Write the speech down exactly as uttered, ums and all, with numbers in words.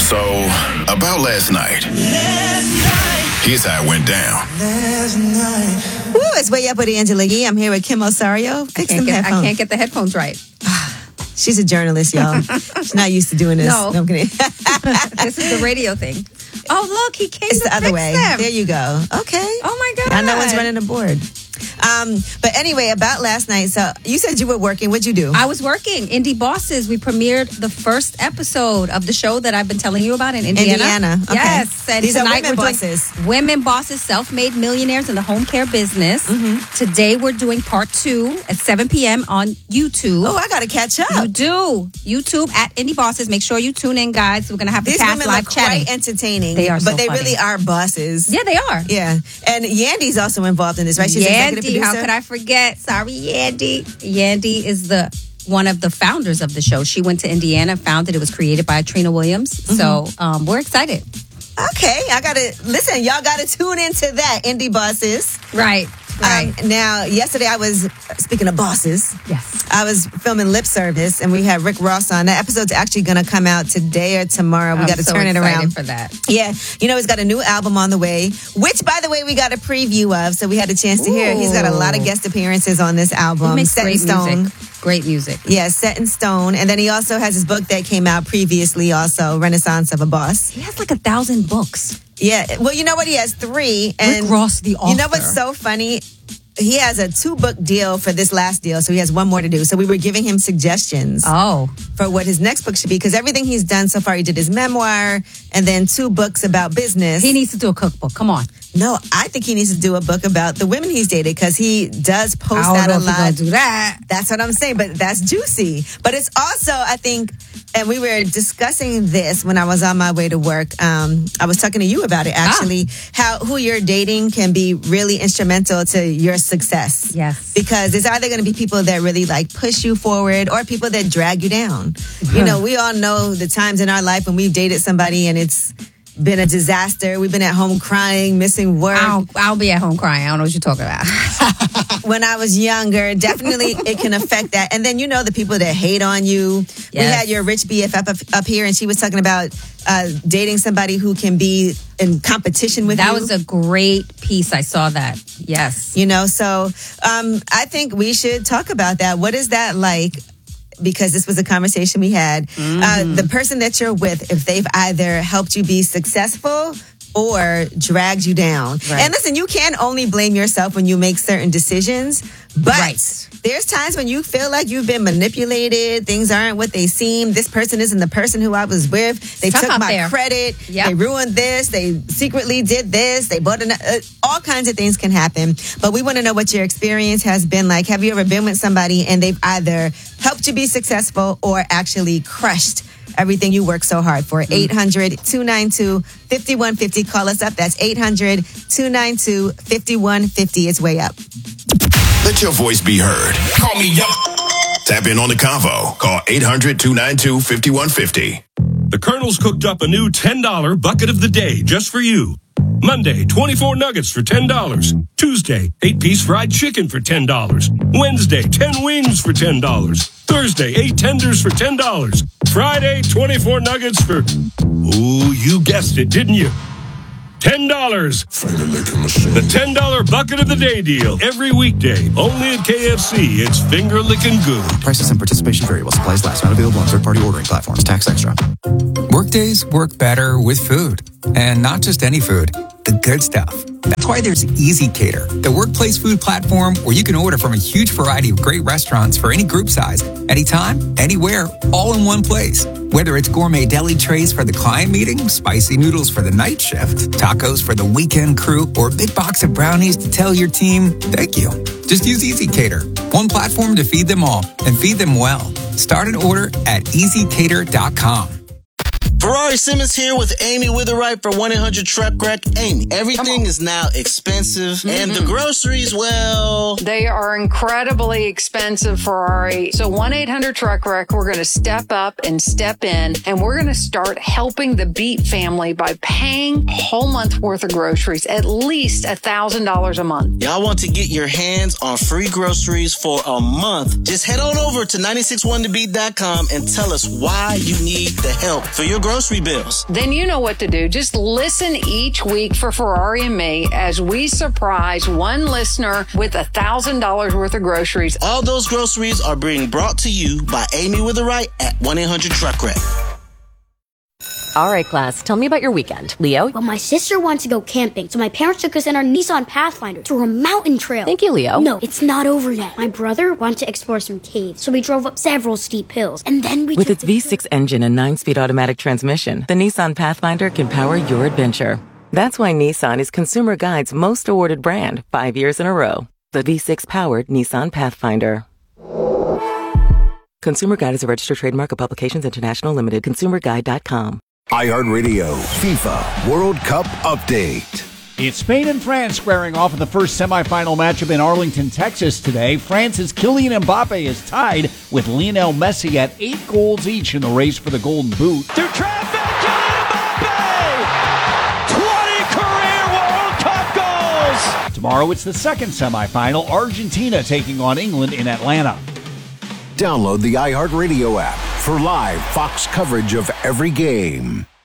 So, about last night. Last night. Here's how it went down. Last night. Woo, it's Way Up with Angela Yee. I'm here with Kim Osario. Fix them Get, headphones. I can't get the headphones right. She's a journalist, y'all. She's not used to doing this. No. I'm kidding. This is the radio thing. Oh, look, he came It's to the other fix way. them. There you go. Okay. Oh, my God. Now no one's running the board. Um, but anyway, about last night. So you said you were working. What'd you do? I was working. Indie Bosses. We premiered the first episode of the show that I've been telling you about in Indiana. Indiana. Okay. Yes. And These are tonight women we're doing bosses. Women bosses, self-made millionaires in the home care business. Mm-hmm. Today we're doing part two at seven p.m. on YouTube. Oh, I got to catch up. You do. YouTube at Indie Bosses. Make sure you tune in, guys. We're going to have the These cast women live look chatting. quite entertaining. They are so But they funny. really are bosses. Yeah, they are. Yeah. And Yandy's also involved in this, right? She's executive Yandy, producer. how could I forget? Sorry, Yandy. Yandy is the one of the founders of the show. She went to Indiana, founded it. Was created by Trina Williams. Mm-hmm. So um, we're excited. Okay, I gotta listen. Y'all gotta tune into that, Indie Bosses. Right. Right. Um, now, yesterday I was speaking of bosses. Yes. I was filming Lip Service, and we had Rick Ross on. That episode's actually going to come out today or tomorrow. We I'm got to so turn it excited around for that. Yeah, you know he's got a new album on the way, which, by the way, we got a preview of, so we had a chance to hear. He's got a lot of guest appearances on this album. He makes Set great in Stone. music. Great music. Yeah, Set in Stone, and then he also has his book that came out previously, also Renaissance of a Boss. He has like a thousand books. Yeah, well, you know what? He has three, and Rick Ross, the author. You know what's so funny? He has a two-book deal for this last deal, so he has one more to do. So we were giving him suggestions Oh. for what his next book should be, because everything he's done so far, he did his memoir and then two books about business. He needs to do a cookbook. Come on. No, I think he needs to do a book about the women he's dated, because he does post I don't that know a if he's lot. gonna do that. That's what I'm saying, but that's juicy. But it's also, I think, and we were discussing this when I was on my way to work. Um, I was talking to you about it, actually, Ah. how who you're dating can be really instrumental to your success. Yes. Because it's either going to be people that really like push you forward or people that drag you down. You know, we all know the times in our life when we've dated somebody and it's been a disaster. We've been at home crying, missing work. I'll, I'll be at home crying. I don't know what you're talking about. When I was younger, definitely it can affect that. And then, you know, the people that hate on you. We Yes. had your rich B F F up, up here, and she was talking about uh, dating somebody who can be in competition with That you. was a great piece. I saw that. Yes. You know, so um, I think we should talk about that. What is that like? Because this was a conversation we had. Mm-hmm. Uh, the person that you're with, if they've either helped you be successful or dragged you down. Right. And listen, you can't only blame yourself when you make certain decisions, but Right. there's times when you feel like you've been manipulated, things aren't what they seem, this person isn't the person who I was with, they Tough took out my there. credit, Yep. they ruined this, they secretly did this, they bought an, uh, all kinds of things can happen. But we want to know what your experience has been like. Have you ever been with somebody and they've either helped you be successful or actually crushed everything you work so hard for? eight hundred, two nine two, five one five zero. Call us up. That's eight hundred, two nine two, five one five zero. It's Way Up. Let your voice be heard. Call me up. Tap in on the convo. Call eight hundred, two nine two, five one five zero. The Colonel's cooked up a new ten dollar bucket of the day just for you. Monday, twenty-four nuggets for ten dollars. Tuesday, eight-piece fried chicken for ten dollars. Wednesday, ten wings for ten dollars. Thursday, eight tenders for ten dollars. Friday, twenty-four nuggets for... Ooh, you guessed it, didn't you? ten dollars. The ten dollar bucket of the day deal. Every weekday. Only at K F C. It's finger licking good. Prices and participation vary while supplies last. Not available on third-party ordering platforms. Tax extra. Workdays work better with food. And not just any food, the good stuff. That's why there's Easy Cater, the workplace food platform where you can order from a huge variety of great restaurants for any group size, anytime, anywhere, all in one place. Whether it's gourmet deli trays for the client meeting, spicy noodles for the night shift, tacos for the weekend crew, or a big box of brownies to tell your team, thank you. Just use Easy Cater, one platform to feed them all and feed them well. Start an order at easy cater dot com. Ferrari Simmons here with Amy Witherite for one eight hundred truck wreck. Amy, everything is now expensive, mm-hmm. and the groceries, well... They are incredibly expensive, Ferrari. So one eight hundred truck wreck, we're going to step up and step in, and we're going to start helping the Beat family by paying a whole month worth of groceries, at least one thousand dollars a month. Y'all want to get your hands on free groceries for a month? Just head on over to nine six one the beat dot com and tell us why you need the help for your groceries. grocery bills. Then you know what to do. Just listen each week for Ferrari and me as we surprise one listener with one thousand dollars worth of groceries. All those groceries are being brought to you by Amy Witherite at one eight hundred truck wreck. All right, class, tell me about your weekend. Leo? Well, my sister wants to go camping, so my parents took us in our Nissan Pathfinder to a mountain trail. Thank you, Leo. No, it's not over yet. My brother wanted to explore some caves, so we drove up several steep hills, and then we With took its V six engine and nine-speed automatic transmission, the Nissan Pathfinder can power your adventure. That's why Nissan is Consumer Guide's most awarded brand, five years in a row. The V six-powered Nissan Pathfinder. Consumer Guide is a registered trademark of Publications International Limited. consumer guide dot com. iHeartRadio FIFA World Cup Update. It's Spain and France squaring off in the first semifinal matchup in Arlington, Texas today. France's Kylian Mbappe is tied with Lionel Messi at eight goals each in the race for the Golden Boot. Through traffic, Kylian Mbappe! twenty career World Cup goals! Tomorrow it's the second semifinal, Argentina taking on England in Atlanta. Download the iHeartRadio app for live Fox coverage of every game.